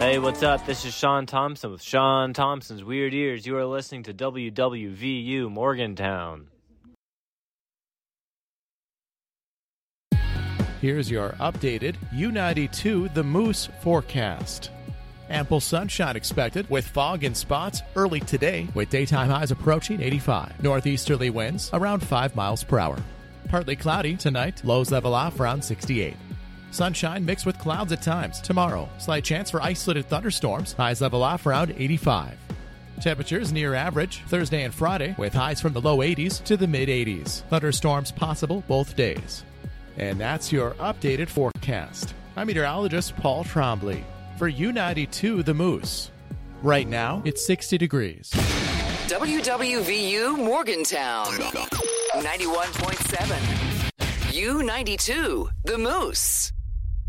Hey, what's up? This is Sean Thompson with Sean Thompson's Weird Ears. You are listening to WWVU Morgantown. Here's your updated U92 The Moose forecast. Ample sunshine expected with fog in spots early today with daytime highs approaching 85. Northeasterly winds around 5 miles per hour. Partly cloudy tonight, lows level off around 68. Sunshine mixed with clouds at times. Tomorrow, slight chance for isolated thunderstorms. Highs level off around 85. Temperatures near average Thursday and Friday with highs from the low 80s to the mid 80s. Thunderstorms possible both days. And that's your updated forecast. I'm meteorologist Paul Trombley for U92 The Moose. Right now, it's 60 degrees. WWVU Morgantown 91.7. U92 The Moose.